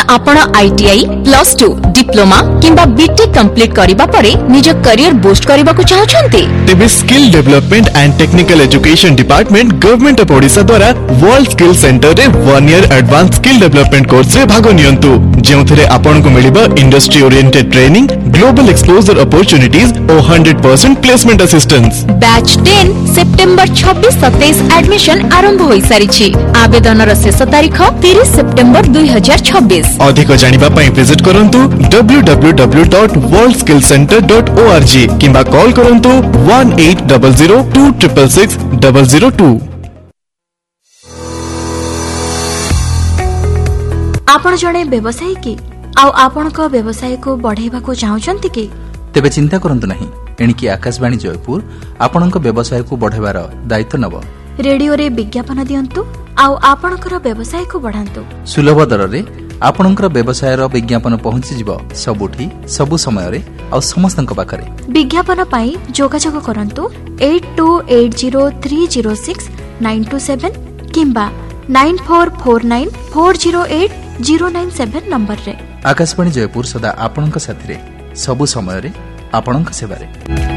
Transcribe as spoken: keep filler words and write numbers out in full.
आपण ITI plus two diploma किंबा BTech complete करिबा परे निज करियर बूस्ट करबा को चाहछन्ते तेबे skill development and technical education department government of Odisha द्वारा वर्ल्ड स्किल सेंटर रे one year advance skill development course रे भाग नियंतु जेउथरे आपन को मिलिबा industry oriented training global exposure opportunities और hundred percent placement assistance. Batch ten September छब्बीस सत्ताईस एडमिशन आरंभ होई सारिछि। आवेदन र शेष तारीख तीस सेप्टेम्बर दो हज़ार छब्बीस। अधिक जानिबा पई विजिट करंतु W W W dot world skill centre dot O R G किंबा कॉल करंतु one eight double zero to triple six double zero to. आपण जणे व्यवसायी की आउ आपण को व्यवसाय को बढ़ेबा को चाहउचंती की तेबे चिंता करंतु नहीं एणिकी आकाशवाणी जयपुर आपणक व्यवसाय को बढ़ेबार दायित्व नब। रेडियो रे विज्ञापन दियंतु आउ आपणकर व्यवसाय को बढ़ांतु। सुलभ दर रे आपणकर व्यवसाय रो विज्ञापन पहुंची जिवो सबुठी सबु समय रे आउ समस्तनक पाखरे। विज्ञापन पाई जोगाजोग करंतु eight to eight zero three zero six nine to seven किंबा nine four four nine four zero eight zero nine seven number रे। आकाशवाणी जयपुर सदा आपणक साथी रे सबु समय रे आपणक सेवा रे।